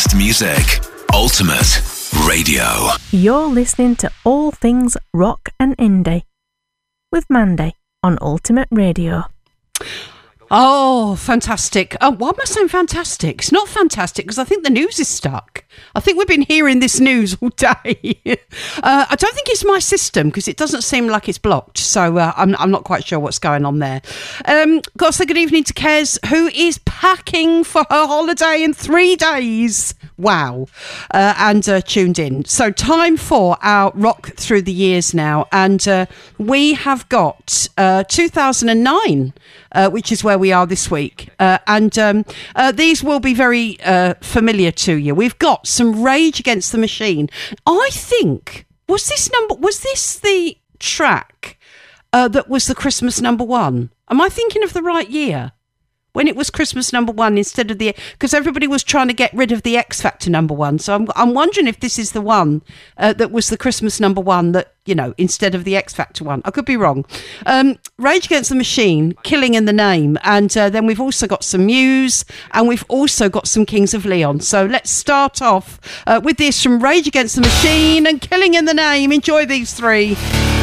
Music, Ultimate Radio. You're listening to All Things Rock and Indie with Mandy on Ultimate Radio. Oh, fantastic. Oh, why am I saying fantastic? It's not fantastic because I think the news is stuck. I think we've been hearing this news all day. I don't think it's my system because it doesn't seem like it's blocked. So I'm not quite sure what's going on there. Got to say good evening to Kez, who is packing for her holiday in 3 days. Wow. And tuned in. So time for our rock through the years now. And we have got 2009, which is where we are this week. And these will be very familiar to you. We've got some Rage Against the Machine. I think, was this the track that was the Christmas number one? Am I thinking of the right year? When it was Christmas number one instead of because everybody was trying to get rid of the X Factor number one. So I'm wondering if this is the one that was the Christmas number one that, instead of the X Factor one. I could be wrong. Rage Against the Machine, Killing in the Name. And then we've also got some Muse and we've also got some Kings of Leon. So let's start off with this from Rage Against the Machine and Killing in the Name. Enjoy these three.